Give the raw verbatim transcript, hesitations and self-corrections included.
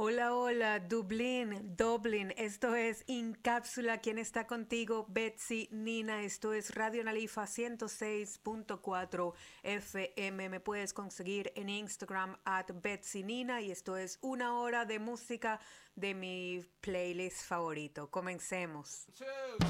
Hola, hola, Dublín, Dublin, esto es Incápsula, ¿quién está contigo? Betsy Nina, esto es Radio Nalifa ciento seis punto cuatro F M, me puedes conseguir en Instagram at Betsy Nina y esto es una hora de música de mi playlist favorito, comencemos.